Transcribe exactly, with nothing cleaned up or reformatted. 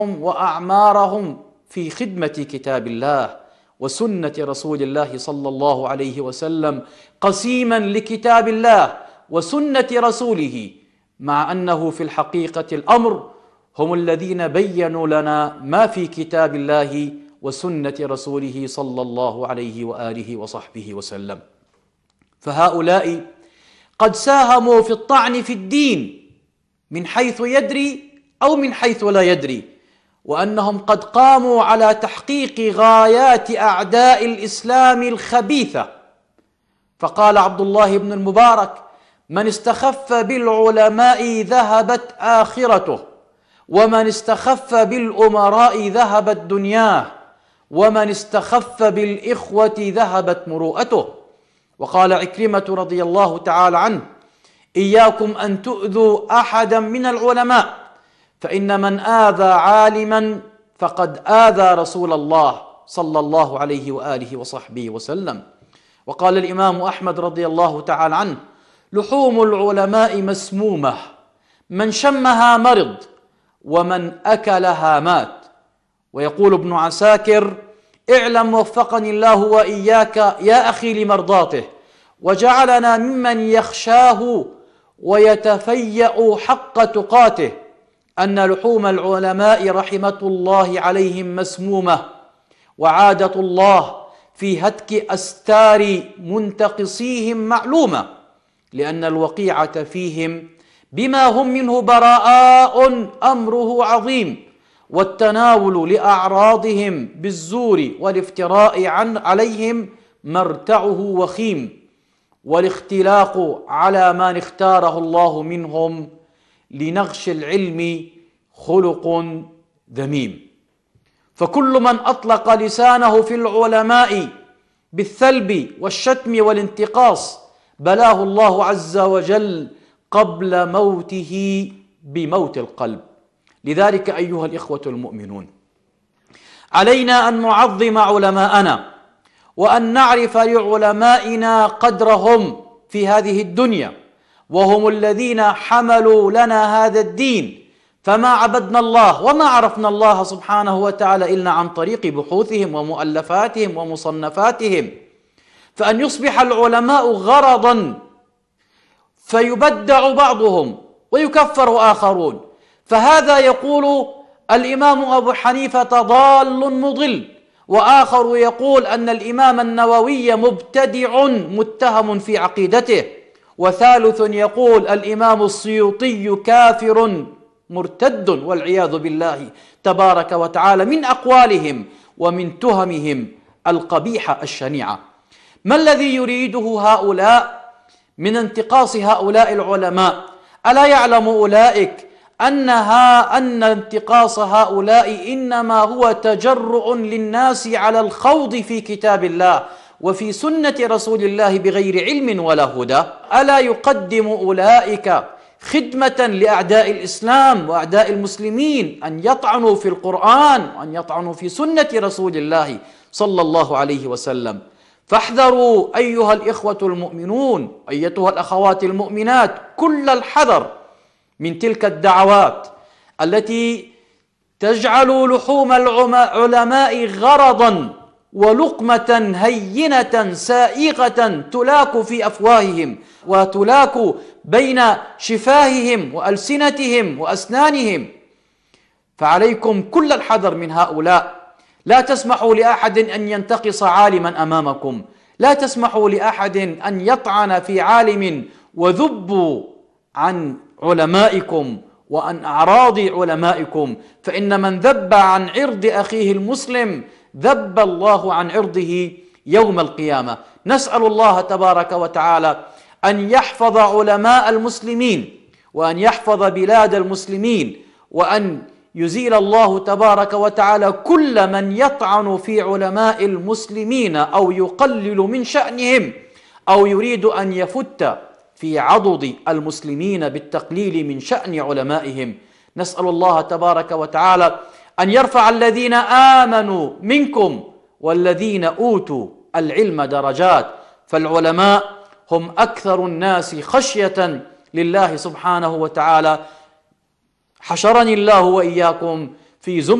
وأعمارهم في خدمة كتاب الله وسنة رسول الله صلى الله عليه وسلم، قسيما لكتاب الله وسنة رسوله، مع أنه في الحقيقة الأمر هم الذين بيّنوا لنا ما في كتاب الله وسنة رسوله صلى الله عليه وآله وصحبه وسلم. فهؤلاء قد ساهموا في الطعن في الدين من حيث يدري أو من حيث لا يدري، وأنهم قد قاموا على تحقيق غايات أعداء الإسلام الخبيثة. فقال عبد الله بن المبارك: من استخف بالعلماء ذهبت آخرته، ومن استخف بالأمراء ذهبت دنياه، ومن استخف بالإخوة ذهبت مروءته. وقال عكرمة رضي الله تعالى عنه: إياكم أن تؤذوا أحدا من العلماء، فإن من آذى عالما فقد آذى رسول الله صلى الله عليه وآله وصحبه وسلم. وقال الإمام أحمد رضي الله تعالى عنه: لحوم العلماء مسمومة، من شمها مرض ومن أكلها مات. ويقول ابن عساكر: اعلم وفقني الله وإياك يا أخي لمرضاته، وجعلنا ممن يخشاه ويتفيأ حق تقاته، أن لحوم العلماء رحمة الله عليهم مسمومة، وعادة الله في هتك أستار منتقصيهم معلومة، لأن الوقيعة فيهم بما هم منه براء أمره عظيم، والتناول لأعراضهم بالزور والافتراء عن عليهم مرتعه وخيم، والاختلاق على من اختاره الله منهم لنغش العلم خلق ذميم. فكل من أطلق لسانه في العلماء بالثلب والشتم والانتقاص بلاه الله عز وجل قبل موته بموت القلب. لذلك أيها الإخوة المؤمنون، علينا أن نعظم علماءنا، وأن نعرف لعلمائنا قدرهم في هذه الدنيا، وهم الذين حملوا لنا هذا الدين. فما عبدنا الله وما عرفنا الله سبحانه وتعالى إلا عن طريق بحوثهم ومؤلفاتهم ومصنفاتهم. فأن يصبح العلماء غرضا فيبدع بعضهم ويكفر آخرون، فهذا يقول الإمام أبو حنيفة ضال مضل، وآخر يقول أن الإمام النووي مبتدع متهم في عقيدته، وثالث يقول الإمام السيوطي كافر مرتد والعياذ بالله تبارك وتعالى، من أقوالهم ومن تهمهم القبيحة الشنيعة. ما الذي يريده هؤلاء من انتقاص هؤلاء العلماء؟ ألا يعلم أولئك أنها أن انتقاص هؤلاء إنما هو تجرؤ للناس على الخوض في كتاب الله وفي سنة رسول الله بغير علم ولا هدى؟ ألا يقدم أولئك خدمة لأعداء الإسلام وأعداء المسلمين أن يطعنوا في القرآن وأن يطعنوا في سنة رسول الله صلى الله عليه وسلم؟ فاحذروا أيها الإخوة المؤمنون، أيتها الأخوات المؤمنات، كل الحذر من تلك الدعوات التي تجعل لحوم العلماء غرضا ولقمة هينة سائغة تلاك في أفواههم وتلاك بين شفاههم وألسنتهم وأسنانهم. فعليكم كل الحذر من هؤلاء. لا تسمحوا لأحد أن ينتقص عالما أمامكم، لا تسمحوا لأحد أن يطعن في عالم، وذبوا عن علمائكم وعن أعراض علمائكم، فإن من ذب عن عرض أخيه المسلم ذب الله عن عرضه يوم القيامة. نسأل الله تبارك وتعالى أن يحفظ علماء المسلمين، وأن يحفظ بلاد المسلمين، وأن يزيل الله تبارك وتعالى كل من يطعن في علماء المسلمين أو يقلل من شأنهم أو يريد أن يفت في عضد المسلمين بالتقليل من شأن علمائهم. نسأل الله تبارك وتعالى أن يرفع الذين آمنوا منكم والذين أوتوا العلم درجات، فالعلماء هم أكثر الناس خشية لله سبحانه وتعالى. حشرني الله وإياكم في زمرة